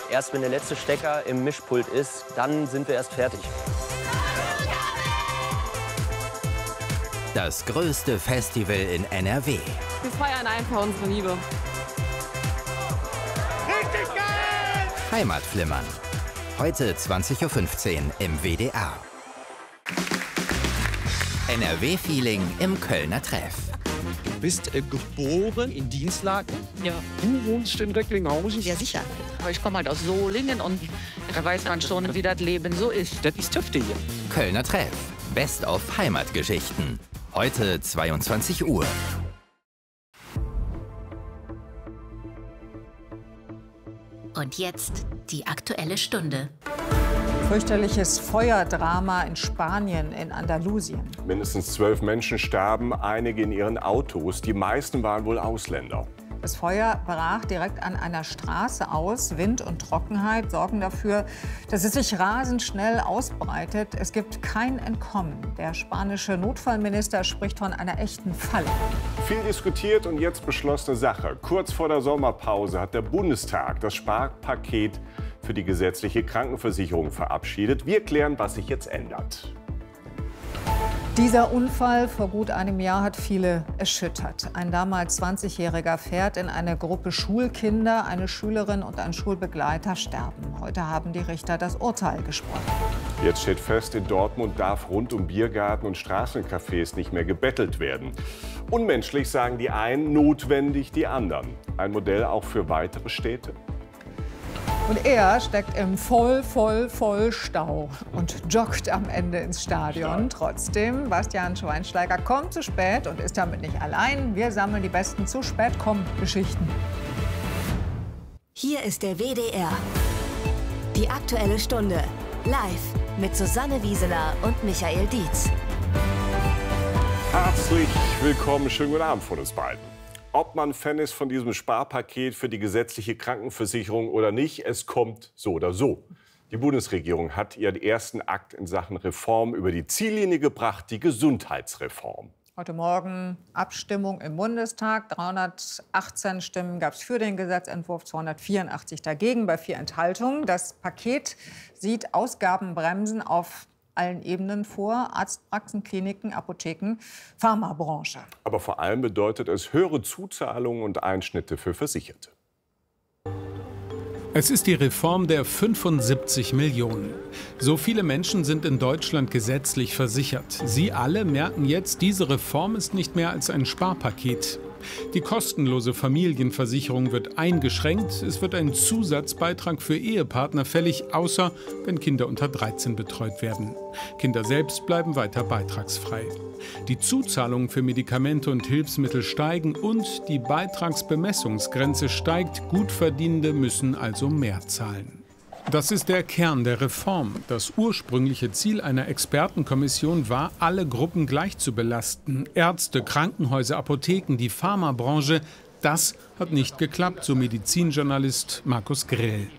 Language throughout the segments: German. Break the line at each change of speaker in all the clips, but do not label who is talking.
Erst wenn der letzte Stecker im Mischpult ist, dann sind wir erst fertig.
Das größte Festival in NRW.
Wir feiern einfach unsere Liebe.
Richtig geil!
Heimatflimmern. Heute 20:15 Uhr im WDR. NRW-Feeling im Kölner Treff.
Du bist geboren in Dinslaken?
Ja.
Du wohnst in Recklinghausen?
Ja, sicher. Aber ich komme halt aus Solingen und da weiß man schon, wie das Leben so ist.
Das ist Töfte hier.
Kölner Treff. Best of Heimatgeschichten. Heute 22 Uhr.
Und jetzt die Aktuelle Stunde.
Fürchterliches Feuerdrama in Spanien, in Andalusien.
Mindestens 12 Menschen starben, einige in ihren Autos. Die meisten waren wohl Ausländer.
Das Feuer brach direkt an einer Straße aus. Wind und Trockenheit sorgen dafür, dass es sich rasend schnell ausbreitet. Es gibt kein Entkommen. Der spanische Notfallminister spricht von einer echten Falle.
Viel diskutiert und jetzt beschlossene Sache. Kurz vor der Sommerpause hat der Bundestag das Sparpaket für die gesetzliche Krankenversicherung verabschiedet. Wir klären, was sich jetzt ändert.
Dieser Unfall vor gut einem Jahr hat viele erschüttert. Ein damals 20-Jähriger fährt in eine Gruppe Schulkinder. Eine Schülerin und ein Schulbegleiter sterben. Heute haben die Richter das Urteil gesprochen.
Jetzt steht fest, in Dortmund darf rund um Biergarten und Straßencafés nicht mehr gebettelt werden. Unmenschlich, sagen die einen, notwendig die anderen. Ein Modell auch für weitere Städte.
Und er steckt im Vollstau und joggt am Ende ins Stadion. Trotzdem, Bastian Schweinsteiger kommt zu spät und ist damit nicht allein. Wir sammeln die besten Zu-Spät-Kommen-Geschichten.
Hier ist der WDR. Die Aktuelle Stunde. Live mit Susanne Wieseler und Michael Dietz.
Herzlich willkommen, schönen guten Abend von uns beiden. Ob man Fan ist von diesem Sparpaket für die gesetzliche Krankenversicherung oder nicht, es kommt so oder so. Die Bundesregierung hat ihren ersten Akt in Sachen Reform über die Ziellinie gebracht, die Gesundheitsreform.
Heute Morgen Abstimmung im Bundestag. 318 Stimmen gab es für den Gesetzentwurf, 284 dagegen bei 4 Enthaltungen. Das Paket sieht Ausgabenbremsen auf allen Ebenen vor: Arztpraxen, Kliniken, Apotheken, Pharmabranche.
Aber vor allem bedeutet es höhere Zuzahlungen und Einschnitte für Versicherte.
Es ist die Reform der 75 Millionen. So viele Menschen sind in Deutschland gesetzlich versichert. Sie alle merken jetzt, diese Reform ist nicht mehr als ein Sparpaket. Die kostenlose Familienversicherung wird eingeschränkt. Es wird ein Zusatzbeitrag für Ehepartner fällig, außer wenn Kinder unter 13 betreut werden. Kinder selbst bleiben weiter beitragsfrei. Die Zuzahlungen für Medikamente und Hilfsmittel steigen und die Beitragsbemessungsgrenze steigt. Gutverdienende müssen also mehr zahlen. Das ist der Kern der Reform. Das ursprüngliche Ziel einer Expertenkommission war, alle Gruppen gleich zu belasten. Ärzte, Krankenhäuser, Apotheken, die Pharmabranche. Das hat nicht geklappt, so Medizinjournalist Markus Grill.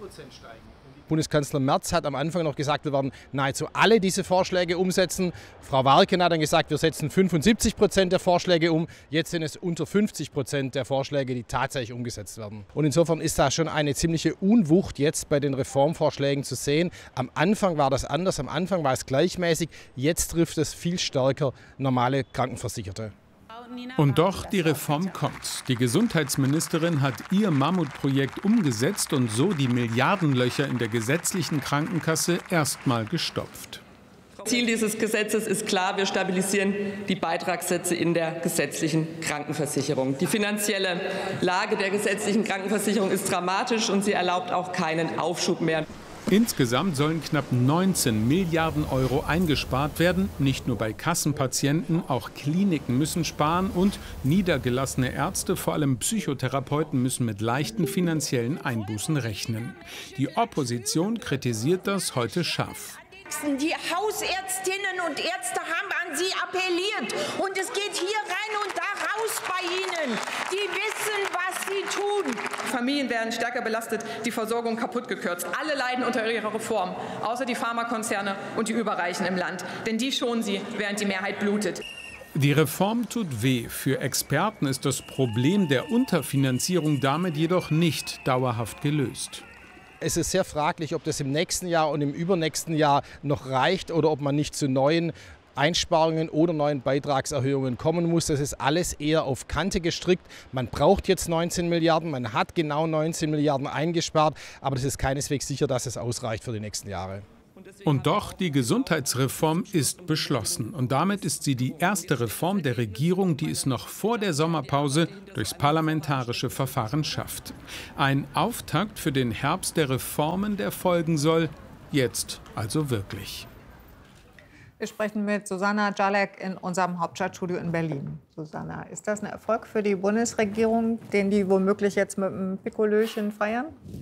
Bundeskanzler Merz hat am Anfang noch gesagt, wir werden nahezu alle diese Vorschläge umsetzen. Frau Warken hat dann gesagt, wir setzen 75% der Vorschläge um. Jetzt sind es unter 50% der Vorschläge, die tatsächlich umgesetzt werden. Und insofern ist da schon eine ziemliche Unwucht jetzt bei den Reformvorschlägen zu sehen. Am Anfang war das anders, am Anfang war es gleichmäßig. Jetzt trifft es viel stärker normale Krankenversicherte.
Und doch, die Reform kommt. Die Gesundheitsministerin hat ihr Mammutprojekt umgesetzt und so die Milliardenlöcher in der gesetzlichen Krankenkasse erstmal gestopft.
Ziel dieses Gesetzes ist klar, wir stabilisieren die Beitragssätze in der gesetzlichen Krankenversicherung. Die finanzielle Lage der gesetzlichen Krankenversicherung ist dramatisch und sie erlaubt auch keinen Aufschub mehr.
Insgesamt sollen knapp 19 Milliarden Euro eingespart werden. Nicht nur bei Kassenpatienten, auch Kliniken müssen sparen und niedergelassene Ärzte, vor allem Psychotherapeuten, müssen mit leichten finanziellen Einbußen rechnen. Die Opposition kritisiert das heute scharf.
Die Hausärztinnen und Ärzte haben an Sie appelliert. Und es geht hier rein und da raus bei Ihnen. Die wissen, was sie tun.
Familien werden stärker belastet, die Versorgung kaputt gekürzt. Alle leiden unter ihrer Reform, außer die Pharmakonzerne und die Überreichen im Land. Denn die schonen sie, während die Mehrheit blutet.
Die Reform tut weh. Für Experten ist das Problem der Unterfinanzierung damit jedoch nicht dauerhaft gelöst.
Es ist sehr fraglich, ob das im nächsten Jahr und im übernächsten Jahr noch reicht oder ob man nicht zu neuen Einsparungen oder neuen Beitragserhöhungen kommen muss. Das ist alles eher auf Kante gestrickt. Man braucht jetzt 19 Milliarden, man hat genau 19 Milliarden eingespart, aber es ist keineswegs sicher, dass es ausreicht für die nächsten Jahre.
Und doch, die Gesundheitsreform ist beschlossen. Und damit ist sie die erste Reform der Regierung, die es noch vor der Sommerpause durchs parlamentarische Verfahren schafft. Ein Auftakt für den Herbst der Reformen, der folgen soll. Jetzt also wirklich.
Wir sprechen mit Susanna Jalek in unserem Hauptstadtstudio in Berlin. Susanna, ist das ein Erfolg für die Bundesregierung, den die womöglich jetzt mit einem Pikolöchen feiern?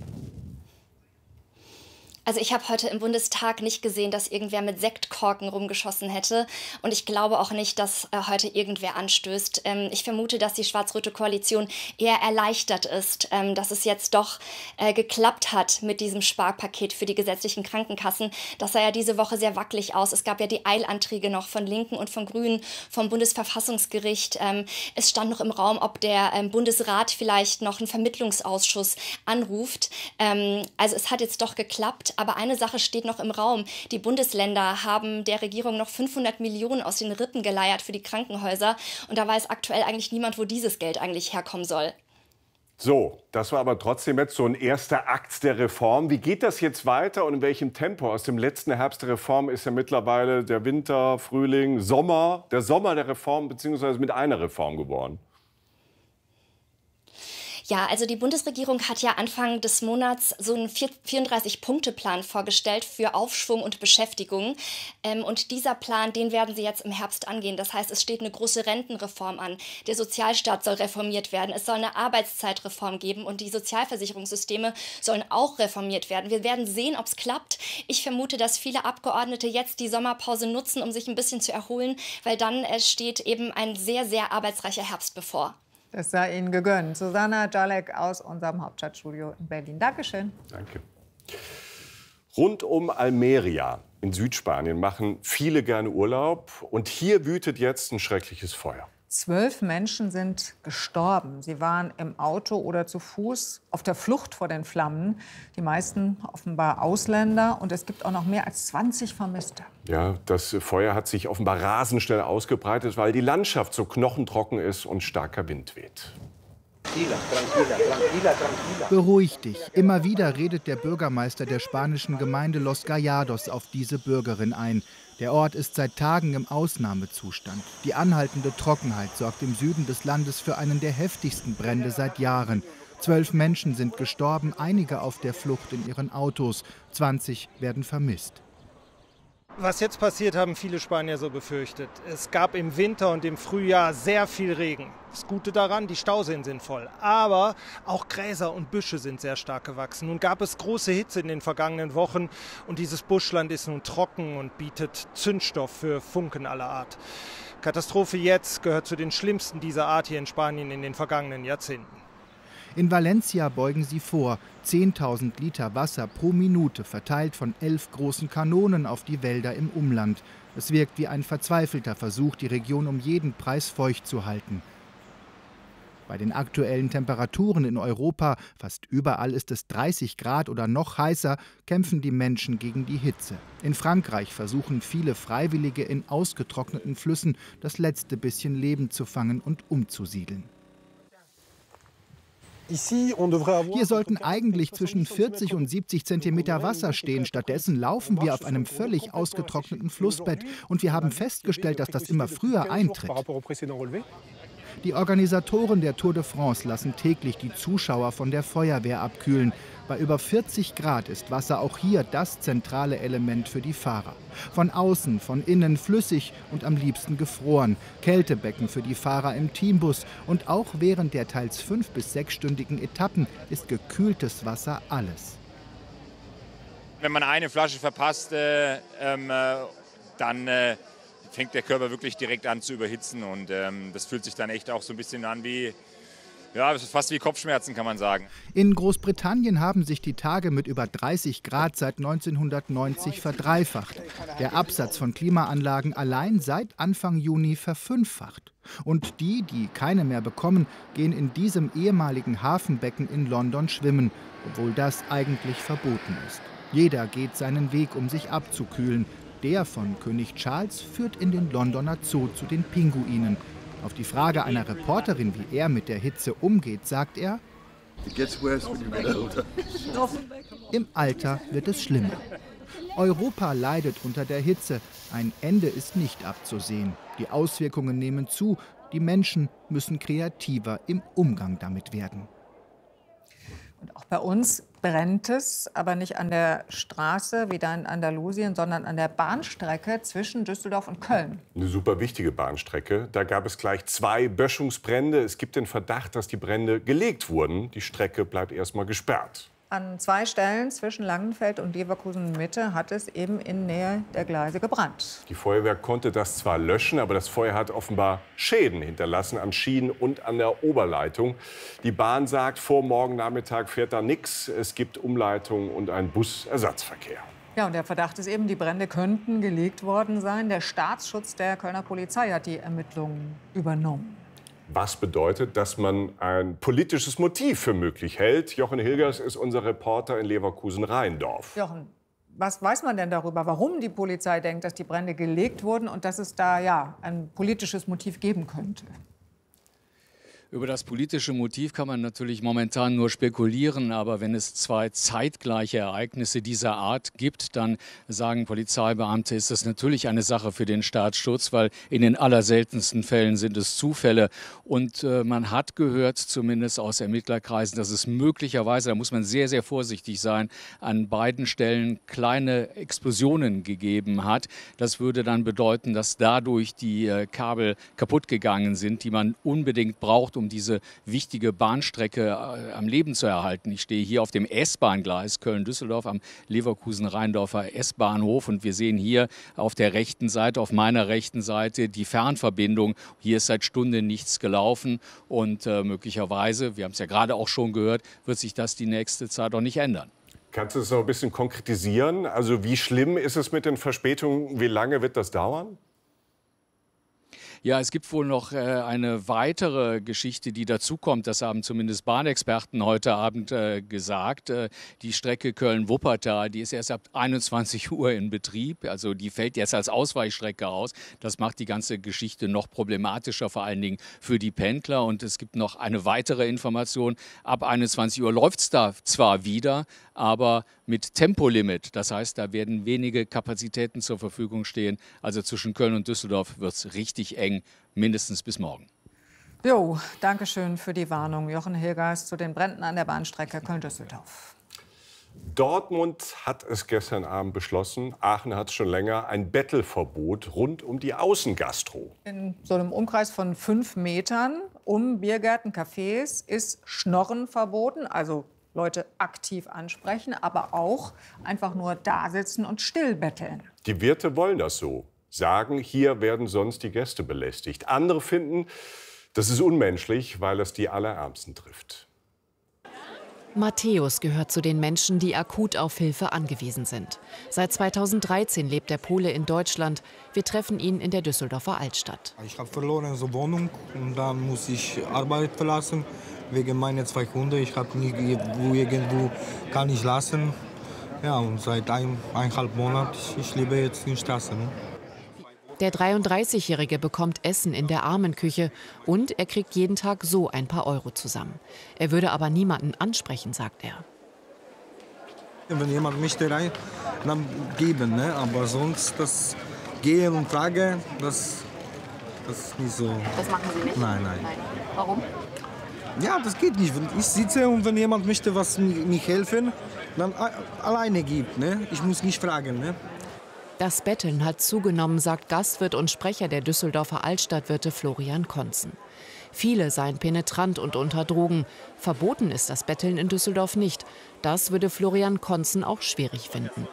Also ich habe heute im Bundestag nicht gesehen, dass irgendwer mit Sektkorken rumgeschossen hätte. Und ich glaube auch nicht, dass heute irgendwer anstößt. Ich vermute, dass die schwarz-rote Koalition eher erleichtert ist, dass es jetzt doch geklappt hat mit diesem Sparpaket für die gesetzlichen Krankenkassen. Das sah ja diese Woche sehr wackelig aus. Es gab ja die Eilanträge noch von Linken und von Grünen, vom Bundesverfassungsgericht. Es stand noch im Raum, ob der Bundesrat vielleicht noch einen Vermittlungsausschuss anruft. Also es hat jetzt doch geklappt. Aber eine Sache steht noch im Raum. Die Bundesländer haben der Regierung noch 500 Millionen aus den Rippen geleiert für die Krankenhäuser. Und da weiß aktuell eigentlich niemand, wo dieses Geld eigentlich herkommen soll.
So, das war aber trotzdem jetzt so ein erster Akt der Reform. Wie geht das jetzt weiter und in welchem Tempo? Aus dem letzten Herbst der Reform ist ja mittlerweile der Winter, Frühling, Sommer, der Sommer der Reform beziehungsweise mit einer Reform geworden.
Ja, also die Bundesregierung hat ja Anfang des Monats so einen 34-Punkte-Plan vorgestellt für Aufschwung und Beschäftigung. Und dieser Plan, den werden sie jetzt im Herbst angehen. Das heißt, es steht eine große Rentenreform an. Der Sozialstaat soll reformiert werden. Es soll eine Arbeitszeitreform geben und die Sozialversicherungssysteme sollen auch reformiert werden. Wir werden sehen, ob es klappt. Ich vermute, dass viele Abgeordnete jetzt die Sommerpause nutzen, um sich ein bisschen zu erholen, weil dann steht eben ein sehr, sehr arbeitsreicher Herbst bevor.
Das sei Ihnen gegönnt. Susanna Jalek aus unserem Hauptstadtstudio in Berlin. Dankeschön.
Danke. Rund um Almeria in Südspanien machen viele gerne Urlaub. Und hier wütet jetzt ein schreckliches Feuer.
12 Menschen sind gestorben. Sie waren im Auto oder zu Fuß auf der Flucht vor den Flammen. Die meisten offenbar Ausländer. Und es gibt auch noch mehr als 20 Vermisste.
Ja, das Feuer hat sich offenbar rasend schnell ausgebreitet, weil die Landschaft so knochentrocken ist und starker Wind weht.
Beruhig dich. Immer wieder redet der Bürgermeister der spanischen Gemeinde Los Gallados auf diese Bürgerin ein. Der Ort ist seit Tagen im Ausnahmezustand. Die anhaltende Trockenheit sorgt im Süden des Landes für einen der heftigsten Brände seit Jahren. 12 Menschen sind gestorben, einige auf der Flucht in ihren Autos. 20 werden vermisst.
Was jetzt passiert, haben viele Spanier so befürchtet. Es gab im Winter und im Frühjahr sehr viel Regen. Das Gute daran, die Stauseen sind voll. Aber auch Gräser und Büsche sind sehr stark gewachsen. Nun gab es große Hitze in den vergangenen Wochen und dieses Buschland ist nun trocken und bietet Zündstoff für Funken aller Art. Katastrophe jetzt gehört zu den schlimmsten dieser Art hier in Spanien in den vergangenen Jahrzehnten.
In Valencia beugen sie vor. 10.000 Liter Wasser pro Minute, verteilt von 11 großen Kanonen auf die Wälder im Umland. Es wirkt wie ein verzweifelter Versuch, die Region um jeden Preis feucht zu halten. Bei den aktuellen Temperaturen in Europa, fast überall ist es 30 Grad oder noch heißer, kämpfen die Menschen gegen die Hitze. In Frankreich versuchen viele Freiwillige in ausgetrockneten Flüssen das letzte bisschen Leben zu fangen und umzusiedeln. Hier sollten eigentlich zwischen 40 und 70 Zentimeter Wasser stehen. Stattdessen laufen wir auf einem völlig ausgetrockneten Flussbett. Und wir haben festgestellt, dass das immer früher eintritt. Die Organisatoren der Tour de France lassen täglich die Zuschauer von der Feuerwehr abkühlen. Bei über 40 Grad ist Wasser auch hier das zentrale Element für die Fahrer. Von außen, von innen flüssig und am liebsten gefroren. Kältebecken für die Fahrer im Teambus. Und auch während der teils 5- bis 6-stündigen Etappen ist gekühltes Wasser alles.
Wenn man eine Flasche verpasst, dann fängt der Körper wirklich direkt an zu überhitzen. Und das fühlt sich dann echt auch so ein bisschen an wie... Ja, fast wie Kopfschmerzen, kann man sagen.
In Großbritannien haben sich die Tage mit über 30 Grad seit 1990 verdreifacht. Der Absatz von Klimaanlagen allein seit Anfang Juni verfünffacht. Und die, die keine mehr bekommen, gehen in diesem ehemaligen Hafenbecken in London schwimmen, obwohl das eigentlich verboten ist. Jeder geht seinen Weg, um sich abzukühlen. Der von König Charles führt in den Londoner Zoo zu den Pinguinen. Auf die Frage einer Reporterin, wie er mit der Hitze umgeht, sagt er: Im Alter wird es schlimmer. Europa leidet unter der Hitze. Ein Ende ist nicht abzusehen. Die Auswirkungen nehmen zu. Die Menschen müssen kreativer im Umgang damit werden.
Und auch bei uns brennt es, aber nicht an der Straße wie da in Andalusien, sondern an der Bahnstrecke zwischen Düsseldorf und Köln.
Eine super wichtige Bahnstrecke. Da gab es gleich 2 Böschungsbrände. Es gibt den Verdacht, dass die Brände gelegt wurden. Die Strecke bleibt erstmal gesperrt.
An 2 Stellen zwischen Langenfeld und Leverkusen-Mitte hat es eben in Nähe der Gleise gebrannt.
Die Feuerwehr konnte das zwar löschen, aber das Feuer hat offenbar Schäden hinterlassen an Schienen und an der Oberleitung. Die Bahn sagt, vor morgen Nachmittag fährt da nichts. Es gibt Umleitungen und einen Busersatzverkehr.
Ja, und der Verdacht ist eben, die Brände könnten gelegt worden sein. Der Staatsschutz der Kölner Polizei hat die Ermittlungen übernommen.
Was bedeutet, dass man ein politisches Motiv für möglich hält. Jochen Hilgers ist unser Reporter in Leverkusen-Rheindorf.
Jochen, was weiß man denn darüber, warum die Polizei denkt, dass die Brände gelegt wurden und dass es da ja ein politisches Motiv geben könnte?
Über das politische Motiv kann man natürlich momentan nur spekulieren, aber wenn es 2 zeitgleiche Ereignisse dieser Art gibt, dann sagen Polizeibeamte, ist das natürlich eine Sache für den Staatsschutz, weil in den allerseltensten Fällen sind es Zufälle. Und man hat gehört, zumindest aus Ermittlerkreisen, dass es möglicherweise, da muss man sehr, sehr vorsichtig sein, an beiden Stellen kleine Explosionen gegeben hat. Das würde dann bedeuten, dass dadurch die Kabel kaputt gegangen sind, die man unbedingt braucht, um diese wichtige Bahnstrecke am Leben zu erhalten. Ich stehe hier auf dem S-Bahn-Gleis Köln-Düsseldorf am Leverkusen-Rheindorfer S-Bahnhof und wir sehen hier auf der rechten Seite, auf meiner rechten Seite, die Fernverbindung. Hier ist seit Stunden nichts gelaufen und möglicherweise, wir haben es ja gerade auch schon gehört, wird sich das die nächste Zeit auch nicht ändern.
Kannst du das noch ein bisschen konkretisieren? Also wie schlimm ist es mit den Verspätungen? Wie lange wird das dauern?
Ja, es gibt wohl noch eine weitere Geschichte, die dazukommt. Das haben zumindest Bahnexperten heute Abend gesagt. Die Strecke Köln-Wuppertal, die ist erst ab 21 Uhr in Betrieb. Also die fällt jetzt als Ausweichstrecke aus. Das macht die ganze Geschichte noch problematischer, vor allen Dingen für die Pendler. Und es gibt noch eine weitere Information. Ab 21 Uhr läuft es da zwar wieder, aber mit Tempolimit. Das heißt, da werden wenige Kapazitäten zur Verfügung stehen. Also zwischen Köln und Düsseldorf wird es richtig eng, mindestens bis morgen.
Jo, danke schön für die Warnung. Jochen Hilgers zu den Bränden an der Bahnstrecke Köln-Düsseldorf.
Dortmund hat es gestern Abend beschlossen, Aachen hat es schon länger, ein Bettelverbot rund um die Außengastro.
In so einem Umkreis von 5 Metern um Biergärten, Cafés ist Schnorren verboten, also Leute aktiv ansprechen, aber auch einfach nur da sitzen und still betteln.
Die Wirte wollen das so, sagen, hier werden sonst die Gäste belästigt. Andere finden, das ist unmenschlich, weil es die Allerärmsten trifft.
Matthäus gehört zu den Menschen, die akut auf Hilfe angewiesen sind. Seit 2013 lebt der Pole in Deutschland. Wir treffen ihn in der Düsseldorfer Altstadt.
Ich habe verloren eine Wohnung und dann muss ich Arbeit verlassen wegen meiner 2 Hunde. Ich habe nie irgendwo kann ich lassen. Ja, und seit 1,5 Monaten ich lebe jetzt in der Straße. Ne?
Der 33-Jährige bekommt Essen in der Armenküche und er kriegt jeden Tag so ein paar Euro zusammen. Er würde aber niemanden ansprechen, sagt er.
Wenn jemand möchte rein, dann geben, ne? Aber sonst das Gehen und Fragen, das ist nicht so.
Das machen Sie nicht?
Nein.
Warum?
Ja, das geht nicht. Wenn ich sitze und wenn jemand möchte was mir helfen, dann alleine gibt, ne? Ich muss nicht fragen, ne?
Das Betteln hat zugenommen, sagt Gastwirt und Sprecher der Düsseldorfer Altstadtwirte Florian Konzen. Viele seien penetrant und unter Drogen. Verboten ist das Betteln in Düsseldorf nicht. Das würde Florian Konzen auch schwierig finden.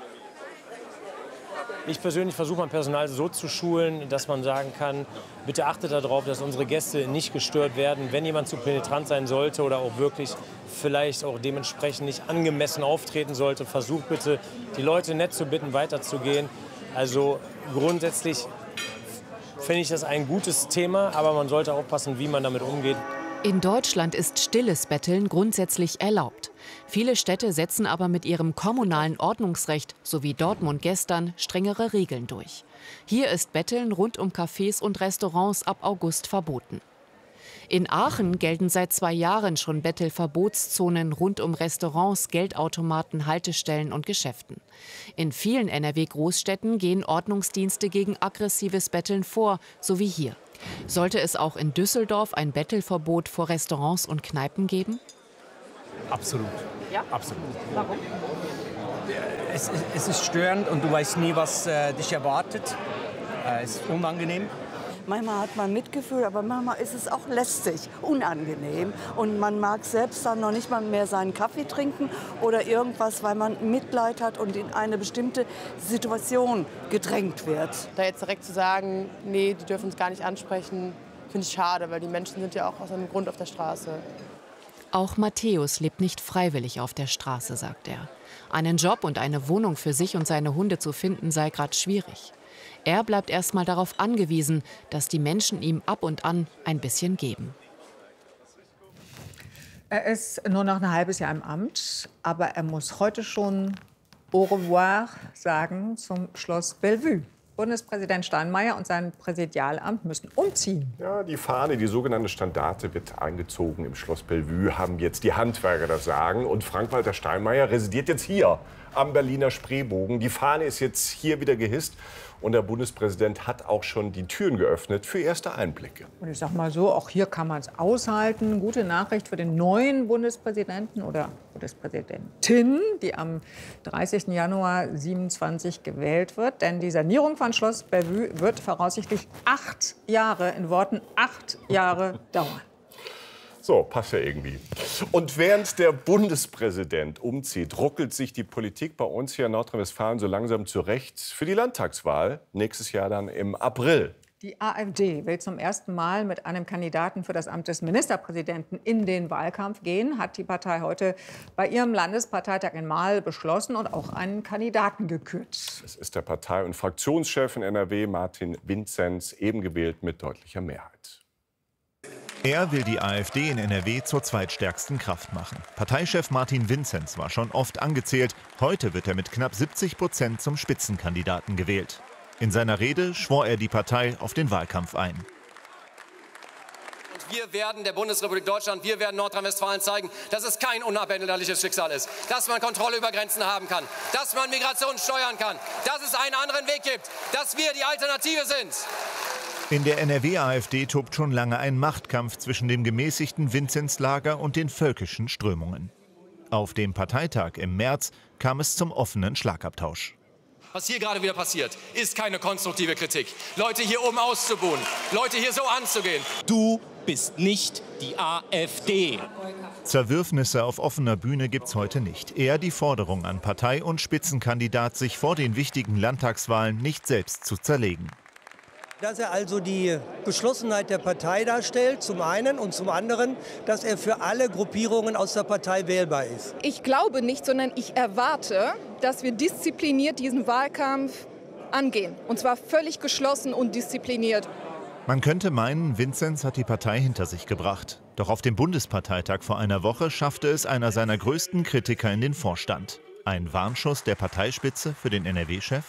Ich persönlich versuche mein Personal so zu schulen, dass man sagen kann, bitte achtet darauf, dass unsere Gäste nicht gestört werden. Wenn jemand zu penetrant sein sollte oder auch wirklich vielleicht auch dementsprechend nicht angemessen auftreten sollte, versucht bitte, die Leute nett zu bitten, weiterzugehen. Also grundsätzlich fände ich das ein gutes Thema. Aber man sollte aufpassen, wie man damit umgeht.
In Deutschland ist stilles Betteln grundsätzlich erlaubt. Viele Städte setzen aber mit ihrem kommunalen Ordnungsrecht, so wie Dortmund gestern, strengere Regeln durch. Hier ist Betteln rund um Cafés und Restaurants ab August verboten. In Aachen gelten seit 2 Jahren schon Bettelverbotszonen rund um Restaurants, Geldautomaten, Haltestellen und Geschäften. In vielen NRW-Großstädten gehen Ordnungsdienste gegen aggressives Betteln vor, so wie hier. Sollte es auch in Düsseldorf ein Bettelverbot vor Restaurants und Kneipen geben?
Absolut.
Ja?
Absolut.
Warum?
Es ist störend und du weißt nie, was dich erwartet. Es ist unangenehm.
Manchmal hat man Mitgefühl, aber manchmal ist es auch lästig, unangenehm. Und man mag selbst dann noch nicht mal mehr seinen Kaffee trinken oder irgendwas, weil man Mitleid hat und in eine bestimmte Situation gedrängt wird.
Da jetzt direkt zu sagen, nee, die dürfen uns gar nicht ansprechen, finde ich schade, weil die Menschen sind ja auch aus einem Grund auf der Straße.
Auch Matthäus lebt nicht freiwillig auf der Straße, sagt er. Einen Job und eine Wohnung für sich und seine Hunde zu finden, sei gerade schwierig. Er bleibt erst mal darauf angewiesen, dass die Menschen ihm ab und an ein bisschen geben.
Er ist nur noch ein halbes Jahr im Amt, aber er muss heute schon au revoir sagen zum Schloss Bellevue. Bundespräsident Steinmeier und sein Präsidialamt müssen umziehen.
Ja, die Fahne, die sogenannte Standarte, wird eingezogen im Schloss Bellevue, haben jetzt die Handwerker das Sagen. Und Frank-Walter Steinmeier residiert jetzt hier am Berliner Spreebogen. Die Fahne ist jetzt hier wieder gehisst. Und der Bundespräsident hat auch schon die Türen geöffnet für erste Einblicke.
Und ich sag mal so, auch hier kann man es aushalten. Gute Nachricht für den neuen Bundespräsidenten oder Bundespräsidentin, die am 30. Januar 27 gewählt wird. Denn die Sanierung von Schloss Bellevue wird voraussichtlich 8 Jahre, in Worten 8 Jahre dauern.
So, passt ja irgendwie. Und während der Bundespräsident umzieht, ruckelt sich die Politik bei uns hier in Nordrhein-Westfalen so langsam zurecht für die Landtagswahl nächstes Jahr dann im April.
Die AfD will zum ersten Mal mit einem Kandidaten für das Amt des Ministerpräsidenten in den Wahlkampf gehen, hat die Partei heute bei ihrem Landesparteitag in Marl beschlossen und auch einen Kandidaten gekürt.
Es ist der Partei- und Fraktionschef in NRW, Martin Vinzenz, eben gewählt mit deutlicher Mehrheit.
Er will die AfD in NRW zur zweitstärksten Kraft machen. Parteichef Martin Vinzenz war schon oft angezählt. Heute wird er mit knapp 70% zum Spitzenkandidaten gewählt. In seiner Rede schwor er die Partei auf den Wahlkampf ein.
Wir werden der Bundesrepublik Deutschland, wir werden Nordrhein-Westfalen zeigen, dass es kein unabänderliches Schicksal ist, dass man Kontrolle über Grenzen haben kann, dass man Migration steuern kann, dass es einen anderen Weg gibt, dass wir die Alternative sind.
In der NRW-AfD tobt schon lange ein Machtkampf zwischen dem gemäßigten Vinzenz-Lager und den völkischen Strömungen. Auf dem Parteitag im März kam es zum offenen Schlagabtausch.
Was hier gerade wieder passiert, ist keine konstruktive Kritik. Leute hier oben auszubuhen, Leute hier so anzugehen.
Du bist nicht die AfD.
Zerwürfnisse auf offener Bühne gibt's heute nicht. Eher die Forderung an Partei und Spitzenkandidat, sich vor den wichtigen Landtagswahlen nicht selbst zu zerlegen.
Dass er also die Geschlossenheit der Partei darstellt, zum einen, und zum anderen, dass er für alle Gruppierungen aus der Partei wählbar ist.
Ich glaube nicht, sondern ich erwarte, dass wir diszipliniert diesen Wahlkampf angehen. Und zwar völlig geschlossen und diszipliniert.
Man könnte meinen, Vinzenz hat die Partei hinter sich gebracht. Doch auf dem Bundesparteitag vor einer Woche schaffte es einer seiner größten Kritiker in den Vorstand. Ein Warnschuss der Parteispitze für den NRW-Chef?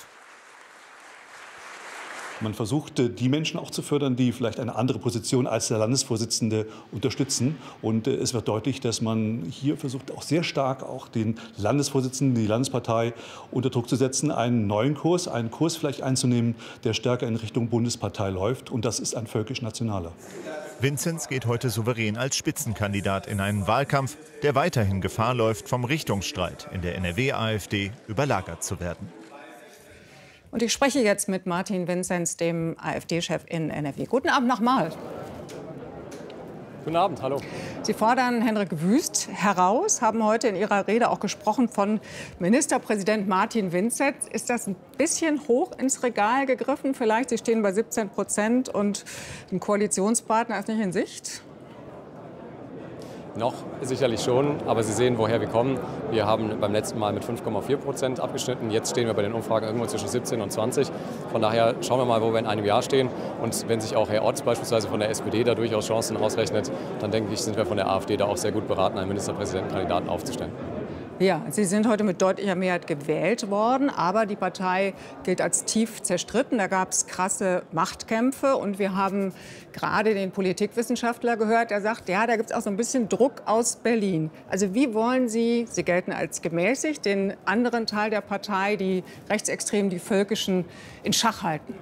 Man versuchte, die Menschen auch zu fördern, die vielleicht eine andere Position als der Landesvorsitzende unterstützen. Und es wird deutlich, dass man hier versucht, auch sehr stark auch den Landesvorsitzenden, die Landespartei unter Druck zu setzen, einen neuen Kurs, einen Kurs vielleicht einzunehmen, der stärker in Richtung Bundespartei läuft. Und das ist ein völkisch-nationaler.
Vinzenz geht heute souverän als Spitzenkandidat in einen Wahlkampf, der weiterhin Gefahr läuft, vom Richtungsstreit in der NRW-AfD überlagert zu werden.
Und ich spreche jetzt mit Martin Vinzenz, dem AfD-Chef in NRW. Guten Abend nochmal.
Guten Abend, hallo.
Sie fordern Hendrik Wüst heraus, haben heute in Ihrer Rede auch gesprochen von Ministerpräsident Martin Vinzenz. Ist das ein bisschen hoch ins Regal gegriffen? Vielleicht, Sie stehen bei 17% und ein Koalitionspartner ist nicht in Sicht?
Noch sicherlich schon, aber Sie sehen, woher wir kommen. Wir haben beim letzten Mal mit 5,4% abgeschnitten. Jetzt stehen wir bei den Umfragen irgendwo zwischen 17 und 20. Von daher schauen wir mal, wo wir in einem Jahr stehen. Und wenn sich auch Herr Ott beispielsweise von der SPD da durchaus Chancen ausrechnet, dann denke ich, sind wir von der AfD da auch sehr gut beraten, einen Ministerpräsidentenkandidaten aufzustellen.
Ja, Sie sind heute mit deutlicher Mehrheit gewählt worden, aber die Partei gilt als tief zerstritten. Da gab es krasse Machtkämpfe und wir haben gerade den Politikwissenschaftler gehört, der sagt, ja, da gibt es auch so ein bisschen Druck aus Berlin. Also wie wollen Sie gelten als gemäßigt, den anderen Teil der Partei, die Rechtsextremen, die Völkischen, in Schach halten?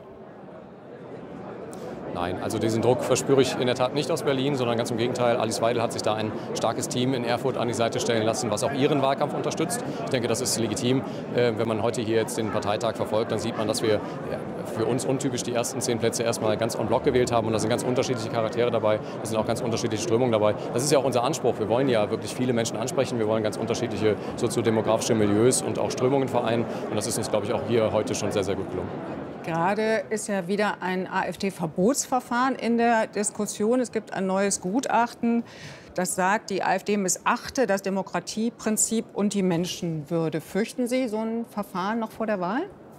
Nein, also diesen Druck verspüre ich in der Tat nicht aus Berlin, sondern ganz im Gegenteil. Alice Weidel hat sich da ein starkes Team in Erfurt an die Seite stellen lassen, was auch ihren Wahlkampf unterstützt. Ich denke, das ist legitim. Wenn man heute hier jetzt den Parteitag verfolgt, dann sieht man, dass wir für uns untypisch die ersten 10 Plätze erstmal ganz en bloc gewählt haben. Und da sind ganz unterschiedliche Charaktere dabei, da sind auch ganz unterschiedliche Strömungen dabei. Das ist ja auch unser Anspruch. Wir wollen ja wirklich viele Menschen ansprechen. Wir wollen ganz unterschiedliche soziodemografische Milieus und auch Strömungen vereinen. Und das ist uns, glaube ich, auch hier heute schon sehr, sehr gut gelungen.
Gerade ist ja wieder ein AfD-Verbotsverfahren in der Diskussion. Es gibt ein neues Gutachten, das sagt, die AfD missachte das Demokratieprinzip und die Menschenwürde. Fürchten Sie so ein Verfahren noch vor der Wahl?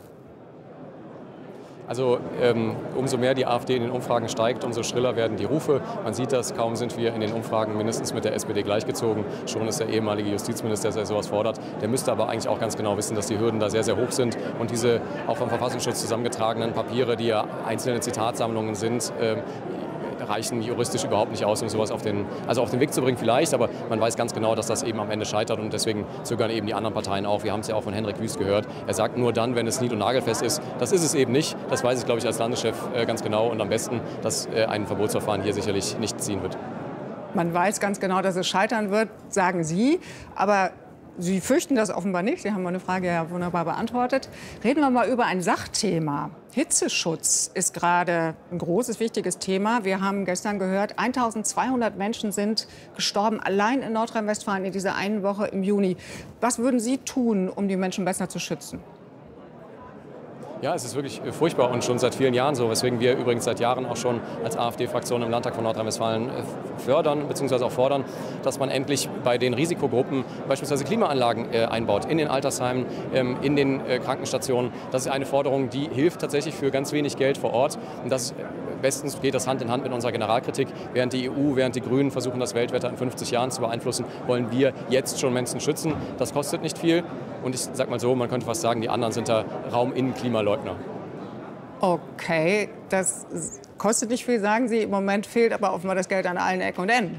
Also umso mehr die AfD in den Umfragen steigt, umso schriller werden die Rufe. Man sieht das, kaum sind wir in den Umfragen mindestens mit der SPD gleichgezogen. Schon ist der ehemalige Justizminister, der sowas fordert. Der müsste aber eigentlich auch ganz genau wissen, dass die Hürden da sehr, sehr hoch sind. Und diese auch vom Verfassungsschutz zusammengetragenen Papiere, die ja einzelne Zitatsammlungen sind, reichen juristisch überhaupt nicht aus, um sowas auf den Weg zu bringen vielleicht, aber man weiß ganz genau, dass das eben am Ende scheitert und deswegen zögern eben die anderen Parteien auch. Wir haben es ja auch von Henrik Wüst gehört. Er sagt nur dann, wenn es nied- und nagelfest ist. Das ist es eben nicht. Das weiß ich, glaube ich, als Landeschef ganz genau und am besten, dass ein Verbotsverfahren hier sicherlich nicht ziehen wird.
Man weiß ganz genau, dass es scheitern wird, sagen Sie, aber Sie fürchten das offenbar nicht. Sie haben meine Frage ja wunderbar beantwortet. Reden wir mal über ein Sachthema. Hitzeschutz ist gerade ein großes, wichtiges Thema. Wir haben gestern gehört, 1200 Menschen sind gestorben, allein in Nordrhein-Westfalen in dieser einen Woche im Juni. Was würden Sie tun, um die Menschen besser zu schützen?
Ja, es ist wirklich furchtbar und schon seit vielen Jahren so, weswegen wir übrigens seit Jahren auch schon als AfD-Fraktion im Landtag von Nordrhein-Westfalen fördern bzw. auch fordern, dass man endlich bei den Risikogruppen beispielsweise Klimaanlagen einbaut, in den Altersheimen, in den Krankenstationen. Das ist eine Forderung, die hilft tatsächlich für ganz wenig Geld vor Ort. Und das bestens geht das Hand in Hand mit unserer Generalkritik. Während die EU, während die Grünen versuchen, das Weltwetter in 50 Jahren zu beeinflussen, wollen wir jetzt schon Menschen schützen. Das kostet nicht viel. Und ich sage mal so, man könnte fast sagen, die anderen sind da Raum-Innen-Klimaleugner.
Okay, das kostet nicht viel, sagen Sie. Im Moment fehlt aber offenbar das Geld an allen Ecken und Enden.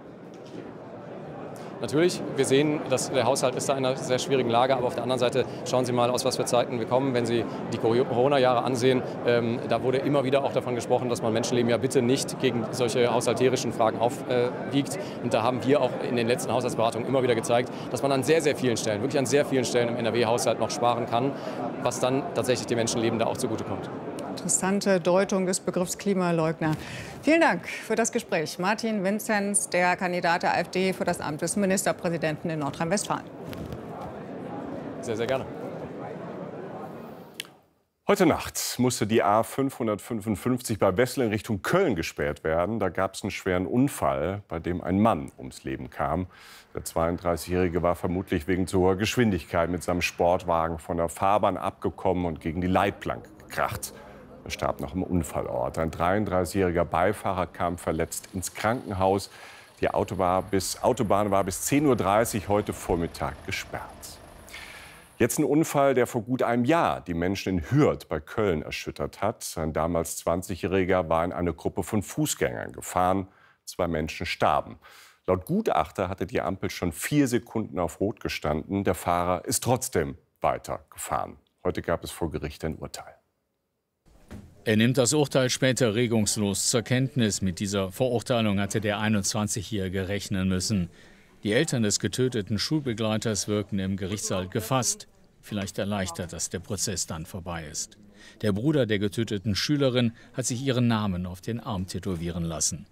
Natürlich, wir sehen, dass der Haushalt ist da in einer sehr schwierigen Lage, aber auf der anderen Seite schauen Sie mal, aus was für Zeiten wir kommen. Wenn Sie die Corona-Jahre ansehen, da wurde immer wieder auch davon gesprochen, dass man Menschenleben ja bitte nicht gegen solche haushalterischen Fragen aufwiegt. Und da haben wir auch in den letzten Haushaltsberatungen immer wieder gezeigt, dass man an sehr, sehr vielen Stellen, wirklich an sehr vielen Stellen im NRW-Haushalt noch sparen kann, was dann tatsächlich den Menschenleben da auch zugutekommt.
Interessante Deutung des Begriffs Klimaleugner. Vielen Dank für das Gespräch. Martin Vinzenz, der Kandidat der AfD für das Amt des Ministerpräsidenten in Nordrhein-Westfalen.
Sehr, sehr gerne.
Heute Nacht musste die A555 bei Wessel in Richtung Köln gesperrt werden. Da gab es einen schweren Unfall, bei dem ein Mann ums Leben kam. Der 32-Jährige war vermutlich wegen zu hoher Geschwindigkeit mit seinem Sportwagen von der Fahrbahn abgekommen und gegen die Leitplanke gekracht. Er starb noch im Unfallort. Ein 33-jähriger Beifahrer kam verletzt ins Krankenhaus. Die Autobahn war bis 10:30 Uhr heute Vormittag gesperrt. Jetzt ein Unfall, der vor gut einem Jahr die Menschen in Hürth bei Köln erschüttert hat. Ein damals 20-Jähriger war in eine Gruppe von Fußgängern gefahren. 2 Menschen starben. Laut Gutachter hatte die Ampel schon 4 Sekunden auf Rot gestanden. Der Fahrer ist trotzdem weitergefahren. Heute gab es vor Gericht ein Urteil.
Er nimmt das Urteil später regungslos zur Kenntnis. Mit dieser Verurteilung hatte der 21-Jährige rechnen müssen. Die Eltern des getöteten Schulbegleiters wirken im Gerichtssaal gefasst. Vielleicht erleichtert, dass der Prozess dann vorbei ist. Der Bruder der getöteten Schülerin hat sich ihren Namen auf den Arm tätowieren lassen.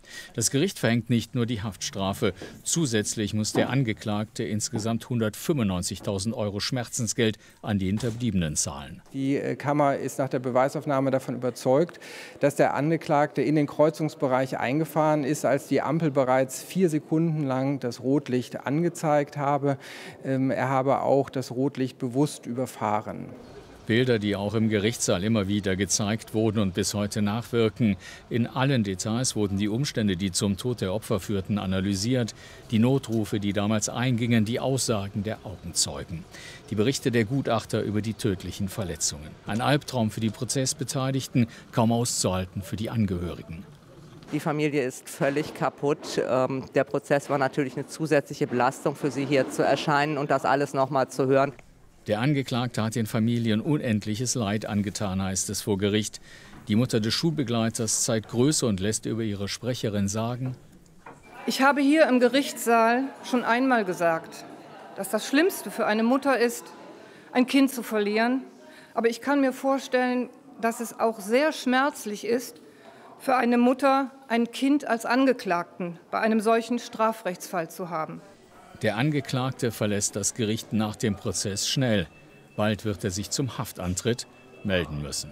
Das Gericht verhängt nicht nur die Haftstrafe. Zusätzlich muss der Angeklagte insgesamt 195.000 € Schmerzensgeld an die Hinterbliebenen zahlen.
Die Kammer ist nach der Beweisaufnahme davon überzeugt, dass der Angeklagte in den Kreuzungsbereich eingefahren ist, als die Ampel bereits 4 Sekunden lang das Rotlicht angezeigt habe. Er habe auch das Rotlicht bewusst überfahren.
Bilder, die auch im Gerichtssaal immer wieder gezeigt wurden und bis heute nachwirken. In allen Details wurden die Umstände, die zum Tod der Opfer führten, analysiert. Die Notrufe, die damals eingingen, die Aussagen der Augenzeugen. Die Berichte der Gutachter über die tödlichen Verletzungen. Ein Albtraum für die Prozessbeteiligten, kaum auszuhalten für die Angehörigen.
Die Familie ist völlig kaputt. Der Prozess war natürlich eine zusätzliche Belastung für sie, hier zu erscheinen und das alles noch mal zu hören.
Der Angeklagte hat den Familien unendliches Leid angetan, heißt es vor Gericht. Die Mutter des Schulbegleiters zeigt Größe und lässt über ihre Sprecherin sagen:
Ich habe hier im Gerichtssaal schon einmal gesagt, dass das Schlimmste für eine Mutter ist, ein Kind zu verlieren. Aber ich kann mir vorstellen, dass es auch sehr schmerzlich ist, für eine Mutter ein Kind als Angeklagten bei einem solchen Strafrechtsfall zu haben.
Der Angeklagte verlässt das Gericht nach dem Prozess schnell. Bald wird er sich zum Haftantritt melden müssen.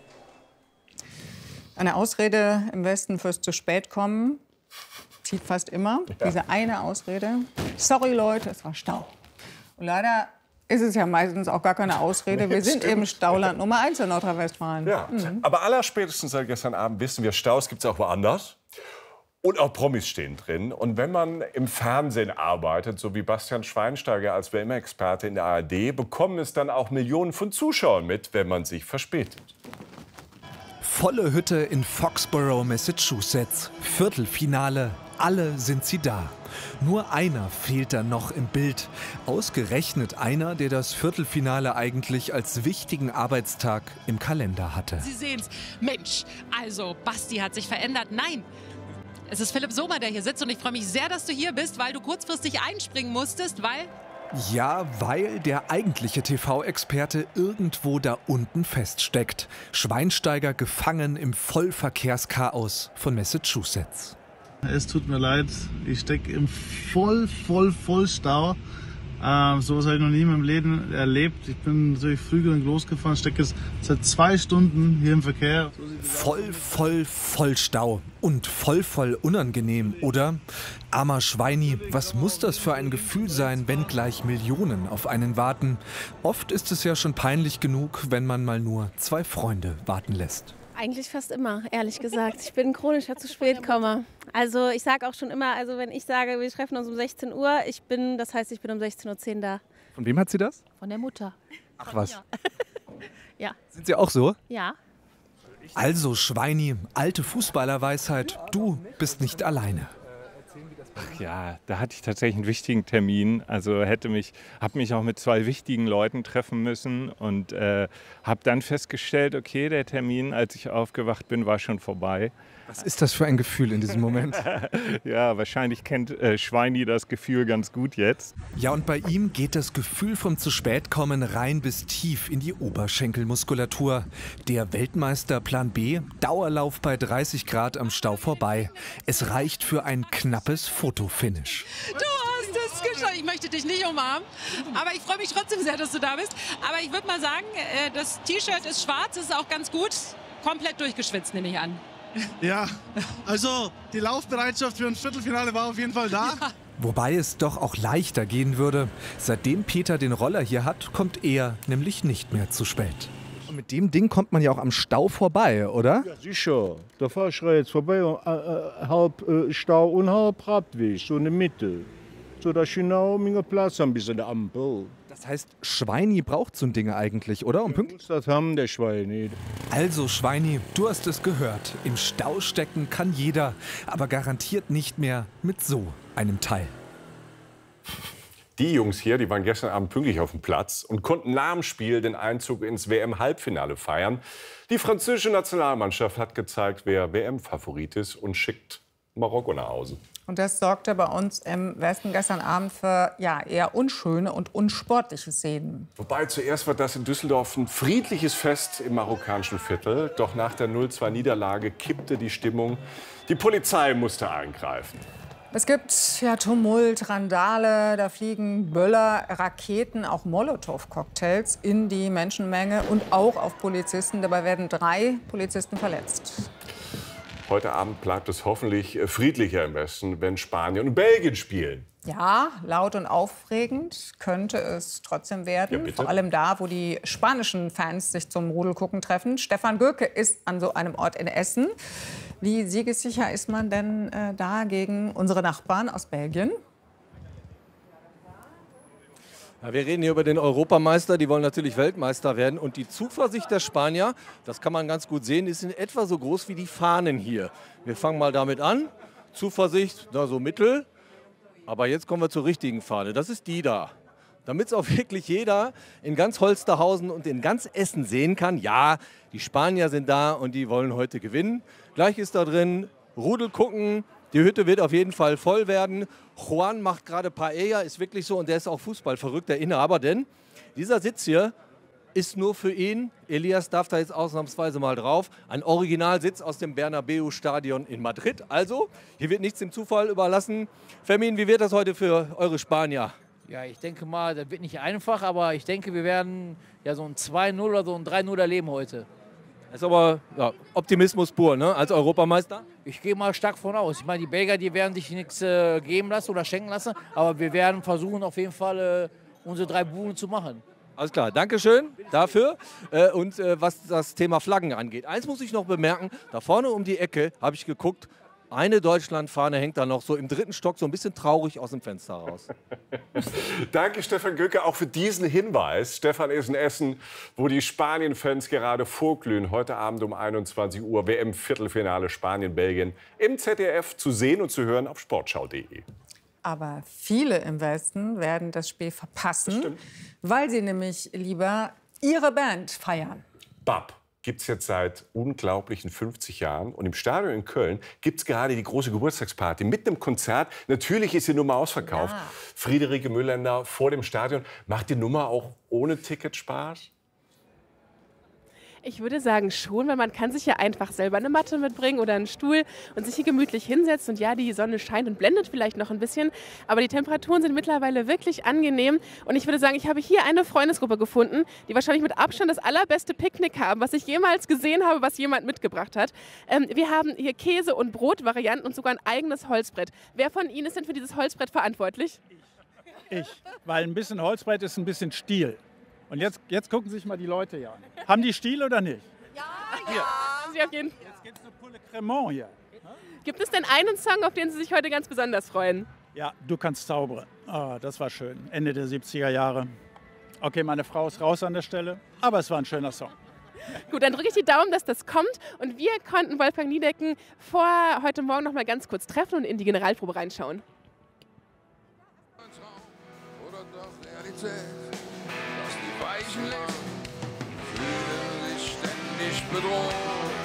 Eine Ausrede im Westen fürs zu spät kommen zieht fast immer. Ja. Diese eine Ausrede: Sorry Leute, es war Stau. Und leider ist es ja meistens auch gar keine Ausrede. Wir sind eben Stauland Nummer 1 in Nordrhein-Westfalen.
Ja. Aber allerspätestens seit gestern Abend wissen wir, Staus gibt es auch woanders. Und auch Promis stehen drin. Und wenn man im Fernsehen arbeitet, so wie Bastian Schweinsteiger als WM-Experte in der ARD, bekommen es dann auch Millionen von Zuschauern mit, wenn man sich verspätet.
Volle Hütte in Foxborough, Massachusetts. Viertelfinale, alle sind sie da. Nur einer fehlt dann noch im Bild. Ausgerechnet einer, der das Viertelfinale eigentlich als wichtigen Arbeitstag im Kalender hatte.
Sie sehen's. Mensch, also Basti hat sich verändert. Nein! Es ist Philipp Sommer, der hier sitzt, und ich freue mich sehr, dass du hier bist, weil du kurzfristig einspringen musstest, weil...
Ja, weil der eigentliche TV-Experte irgendwo da unten feststeckt. Schweinsteiger gefangen im Vollverkehrschaos von Massachusetts.
Es tut mir leid, ich stecke im Vollstau. Sowas habe ich noch nie in meinem Leben erlebt. Ich bin natürlich früh genug losgefahren, stecke jetzt seit 2 Stunden hier im Verkehr.
Voll Stau und voll unangenehm, oder? Armer Schweini, was muss das für ein Gefühl sein, wenn gleich Millionen auf einen warten? Oft ist es ja schon peinlich genug, wenn man mal nur 2 Freunde warten lässt.
Eigentlich fast immer, ehrlich gesagt. Ich bin ein chronischer Zu-Spät-Kommer. Also ich sage auch schon immer, also wenn ich sage, wir treffen uns um 16 Uhr, das heißt, ich bin um 16:10 Uhr da.
Von wem hat sie das?
Von der Mutter.
Ach was.
Ja.
Sind Sie auch so?
Ja.
Also Schweini, alte Fußballerweisheit, du bist nicht alleine.
Ach ja, da hatte ich tatsächlich einen wichtigen Termin. Also habe mich auch mit 2 wichtigen Leuten treffen müssen und habe dann festgestellt, okay, der Termin, als ich aufgewacht bin, war schon vorbei.
Was ist das für ein Gefühl in diesem Moment?
Ja, wahrscheinlich kennt Schweini das Gefühl ganz gut jetzt.
Ja, und bei ihm geht das Gefühl vom Zu-Spät-Kommen rein bis tief in die Oberschenkelmuskulatur. Der Weltmeister Plan B, Dauerlauf bei 30 Grad am Stau vorbei. Es reicht für ein knappes Fotofinish.
Du hast es geschafft. Ich möchte dich nicht umarmen, aber ich freue mich trotzdem sehr, dass du da bist. Aber ich würde mal sagen, das T-Shirt ist schwarz, ist auch ganz gut. Komplett durchgeschwitzt, nehme ich an.
Ja, also die Laufbereitschaft für ein Viertelfinale war auf jeden Fall da. Ja.
Wobei es doch auch leichter gehen würde. Seitdem Peter den Roller hier hat, kommt er nämlich nicht mehr zu spät. Und mit dem Ding kommt man ja auch am Stau vorbei, oder?
Ja, sicher. Da fahre ich jetzt vorbei, halb Stau und halb Radweg, so in der Mitte. So dass ich genau meinen Platz habe bis an der Ampel.
Das heißt, Schweini braucht so ein Ding eigentlich, oder? Um pünktlich
das haben, der Schweini.
Also Schweini, du hast es gehört. Im Stau stecken kann jeder, aber garantiert nicht mehr mit so einem Teil.
Die Jungs hier, die waren gestern Abend pünktlich auf dem Platz und konnten nach dem Spiel den Einzug ins WM-Halbfinale feiern. Die französische Nationalmannschaft hat gezeigt, wer WM-Favorit ist und schickt Marokko nach Hause.
Und das sorgte bei uns im Westen gestern Abend für eher unschöne und unsportliche Szenen.
Wobei zuerst war das in Düsseldorf ein friedliches Fest im marokkanischen Viertel. Doch nach der 0-2-Niederlage kippte die Stimmung. Die Polizei musste eingreifen.
Es gibt Tumult, Randale, da fliegen Böller, Raketen, auch Molotow-Cocktails in die Menschenmenge und auch auf Polizisten. Dabei werden 3 Polizisten verletzt.
Heute Abend bleibt es hoffentlich friedlicher im Westen, wenn Spanien und Belgien spielen.
Ja, laut und aufregend könnte es trotzdem werden.
Ja,
vor allem da, wo die spanischen Fans sich zum Rudelgucken treffen. Stefan Göke ist an so einem Ort in Essen. Wie siegessicher ist man denn da gegen unsere Nachbarn aus Belgien?
Ja, wir reden hier über den Europameister, die wollen natürlich Weltmeister werden. Und die Zuversicht der Spanier, das kann man ganz gut sehen, ist in etwa so groß wie die Fahnen hier. Wir fangen mal damit an. Zuversicht, da so mittel. Aber jetzt kommen wir zur richtigen Fahne, das ist die da. Damit es auch wirklich jeder in ganz Holsterhausen und in ganz Essen sehen kann, ja, die Spanier sind da und die wollen heute gewinnen. Gleich ist da drin Rudel gucken, die Hütte wird auf jeden Fall voll werden. Juan macht gerade Paella, ist wirklich so, und der ist auch Fußballverrückt, der Inhaber, denn dieser Sitz hier ist nur für ihn. Elias darf da jetzt ausnahmsweise mal drauf. Ein Originalsitz aus dem Bernabeu-Stadion in Madrid. Also, hier wird nichts dem Zufall überlassen. Fermin, wie wird das heute für eure Spanier?
Ja, ich denke mal, das wird nicht einfach, aber ich denke, wir werden ja so ein 2-0 oder so ein 3-0 erleben heute.
Das ist aber Optimismus pur, ne? Als Europameister?
Ich gehe mal stark von aus. Ich meine, die Belgier, die werden sich nichts geben lassen oder schenken lassen, aber wir werden versuchen, auf jeden Fall unsere 3 Buden zu machen.
Alles klar, Dankeschön dafür. Und was das Thema Flaggen angeht, eins muss ich noch bemerken, da vorne um die Ecke habe ich geguckt, eine Deutschlandfahne hängt da noch so im 3. Stock so ein bisschen traurig aus dem Fenster raus.
Danke, Stefan Göke, auch für diesen Hinweis. Stefan ist in Essen, wo die Spanien-Fans gerade vorglühen. Heute Abend um 21 Uhr WM-Viertelfinale Spanien-Belgien im ZDF zu sehen und zu hören auf sportschau.de.
Aber viele im Westen werden das Spiel verpassen, weil sie nämlich lieber ihre Band feiern.
BAP gibt es jetzt seit unglaublichen 50 Jahren. Und im Stadion in Köln gibt es gerade die große Geburtstagsparty mit einem Konzert. Natürlich ist die Nummer ausverkauft. Ja. Friederike Müllländer vor dem Stadion. Macht die Nummer auch ohne Ticket Spaß?
Ich würde sagen schon, weil man kann sich ja einfach selber eine Matte mitbringen oder einen Stuhl und sich hier gemütlich hinsetzen. Und ja, die Sonne scheint und blendet vielleicht noch ein bisschen, aber die Temperaturen sind mittlerweile wirklich angenehm. Und ich würde sagen, ich habe hier eine Freundesgruppe gefunden, die wahrscheinlich mit Abstand das allerbeste Picknick haben, was ich jemals gesehen habe, was jemand mitgebracht hat. Wir haben hier Käse- und Brotvarianten und sogar ein eigenes Holzbrett. Wer von Ihnen ist denn für dieses Holzbrett verantwortlich?
Ich, weil ein bisschen Holzbrett ist ein bisschen Stiel. Und jetzt gucken sich mal die Leute hier an. Haben die Stiel oder nicht?
Ja, ja. Sie auf jeden Fall.
Jetzt gibt es eine Pulle Cremant hier.
Gibt es denn einen Song, auf den Sie sich heute ganz besonders freuen?
Ja, Du kannst zaubern. Oh, das war schön. Ende der 70er Jahre. Okay, meine Frau ist raus an der Stelle, aber es war ein schöner Song.
Gut, dann drücke ich die Daumen, dass das kommt. Und wir konnten Wolfgang Niedecken vor heute Morgen noch mal ganz kurz treffen und in die Generalprobe reinschauen.
Oder doch Realität? Weichen leben, fühlen sich ständig bedroht.